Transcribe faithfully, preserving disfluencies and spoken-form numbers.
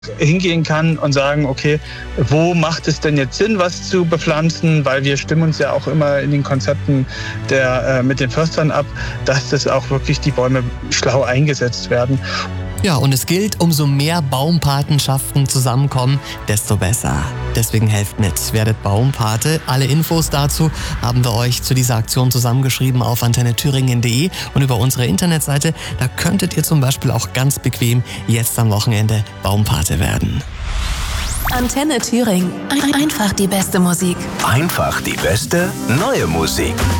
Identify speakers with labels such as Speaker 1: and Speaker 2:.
Speaker 1: hingehen kann und sagen, okay, wo macht es denn jetzt Sinn, was zu bepflanzen? Weil wir stimmen uns ja auch immer in den Konzepten der, äh, mit den Förstern ab, dass das auch wirklich die Bäume schlau eingesetzt werden.
Speaker 2: Ja, und es gilt, umso mehr Baumpatenschaften zusammenkommen, desto besser. Deswegen helft mit, werdet Baumpate. Alle Infos dazu haben wir euch zu dieser Aktion zusammengeschrieben auf antenne thüringen punkt de und über unsere Internetseite. Da könntet ihr zum Beispiel auch ganz bequem jetzt am Wochenende Baumpate werden.
Speaker 3: Antenne Thüringen. Einfach die beste Musik.
Speaker 4: Einfach die beste neue Musik.